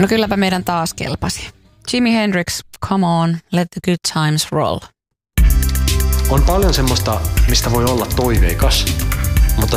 No kylläpä meidän taas kelpasi. Jimi Hendrix, come on, let the good times roll. On paljon semmoista, mistä voi olla toiveikas,